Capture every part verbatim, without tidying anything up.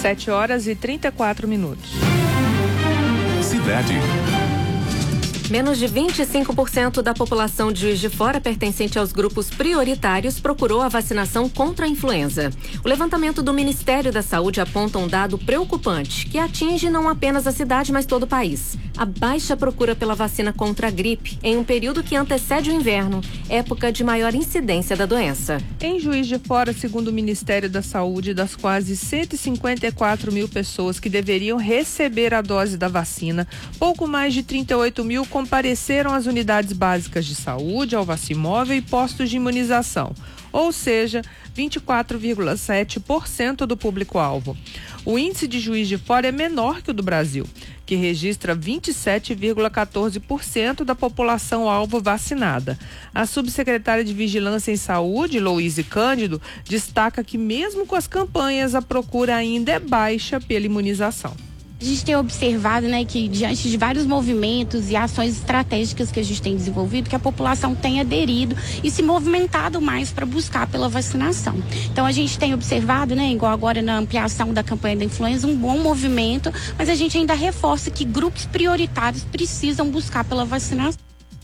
sete horas e trinta e quatro minutos. Cidade. Menos de vinte e cinco por cento da população de Juiz de Fora pertencente aos grupos prioritários procurou a vacinação contra a influenza. O levantamento do Ministério da Saúde aponta um dado preocupante, que atinge não apenas a cidade, mas todo o país. A baixa procura pela vacina contra a gripe em um período que antecede o inverno, época de maior incidência da doença. Em Juiz de Fora, segundo o Ministério da Saúde, das quase cento e cinquenta e quatro mil pessoas que deveriam receber a dose da vacina, pouco mais de trinta e oito mil compareceram às unidades básicas de saúde, ao vacimóvel e postos de imunização, ou seja, vinte e quatro vírgula sete por cento do público-alvo. O índice de Juiz de Fora é menor que o do Brasil, que registra vinte e sete vírgula quatorze por cento da população-alvo vacinada. A subsecretária de Vigilância em Saúde, Loíse Cândido, destaca que mesmo com as campanhas, a procura ainda é baixa pela imunização. A gente tem observado, né, que diante de vários movimentos e ações estratégicas que a gente tem desenvolvido, que a população tem aderido e se movimentado mais para buscar pela vacinação. Então a gente tem observado, né, igual agora na ampliação da campanha da influenza, um bom movimento, mas a gente ainda reforça que grupos prioritários precisam buscar pela vacinação.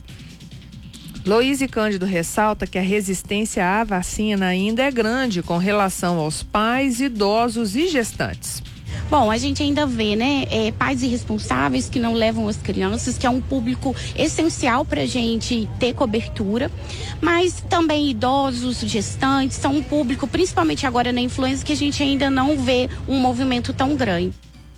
Loíse Cândido ressalta que a resistência à vacina ainda é grande com relação aos pais, idosos e gestantes. Bom, a gente ainda vê, né, é, pais irresponsáveis que não levam as crianças, que é um público essencial para a gente ter cobertura, mas também idosos, gestantes, são um público, principalmente agora na influenza, que a gente ainda não vê um movimento tão grande.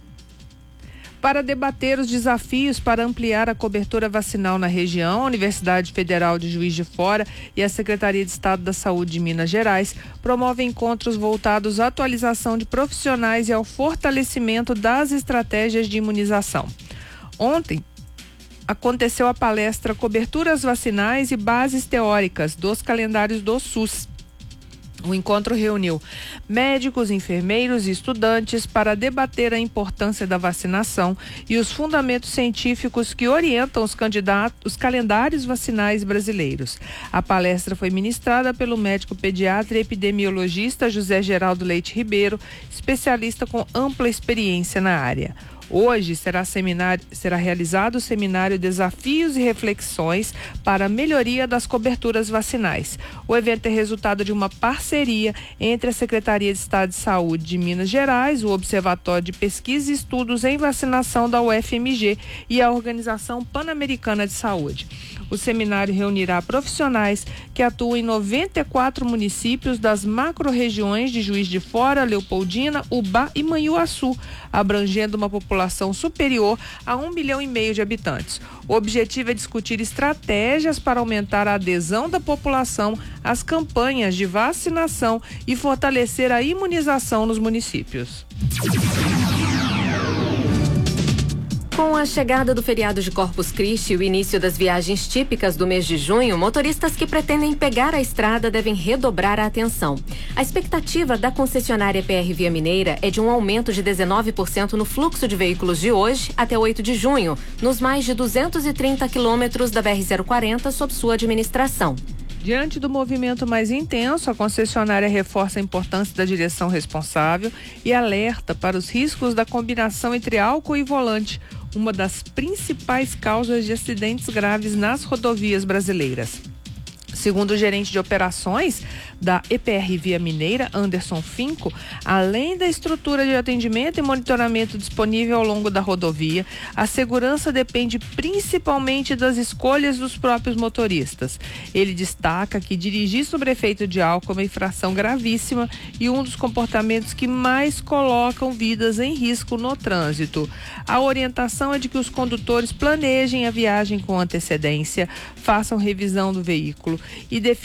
Para debater os desafios para ampliar a cobertura vacinal na região, a Universidade Federal de Juiz de Fora e a Secretaria de Estado da Saúde de Minas Gerais promovem encontros voltados à atualização de profissionais e ao fortalecimento das estratégias de imunização. Ontem, aconteceu a palestra Coberturas Vacinais e Bases Teóricas dos Calendários do SUS. O encontro reuniu médicos, enfermeiros e estudantes para debater a importância da vacinação e os fundamentos científicos que orientam os candidatos, os calendários vacinais brasileiros. A palestra foi ministrada pelo médico pediatra e epidemiologista José Geraldo Leite Ribeiro, especialista com ampla experiência na área. Hoje será, seminário, será realizado o seminário Desafios e Reflexões para a Melhoria das Coberturas Vacinais. O evento é resultado de uma parceria entre a Secretaria de Estado de Saúde de Minas Gerais, o Observatório de Pesquisa e Estudos em Vacinação da U F M G e a Organização Pan-Americana de Saúde. O seminário reunirá profissionais que atuam em noventa e quatro municípios das macro-regiões de Juiz de Fora, Leopoldina, Ubá e Manhuaçu, abrangendo uma população superior a um milhão e meio de habitantes. O objetivo é discutir estratégias para aumentar a adesão da população às campanhas de vacinação e fortalecer a imunização nos municípios. Com a chegada do feriado de Corpus Christi e o início das viagens típicas do mês de junho, motoristas que pretendem pegar a estrada devem redobrar a atenção. A expectativa da concessionária P R Via Mineira é de um aumento de dezenove por cento no fluxo de veículos de hoje até oito de junho, nos mais de duzentos e trinta quilômetros da B R zero quarenta sob sua administração. Diante do movimento mais intenso, a concessionária reforça a importância da direção responsável e alerta para os riscos da combinação entre álcool e volante, uma das principais causas de acidentes graves nas rodovias brasileiras. Segundo o gerente de operações da E P R Via Mineira, Anderson Finco, além da estrutura de atendimento e monitoramento disponível ao longo da rodovia, a segurança depende principalmente das escolhas dos próprios motoristas. Ele destaca que dirigir sob efeito de álcool é uma infração gravíssima e um dos comportamentos que mais colocam vidas em risco no trânsito. A orientação é de que os condutores planejem a viagem com antecedência, façam revisão do veículo e definam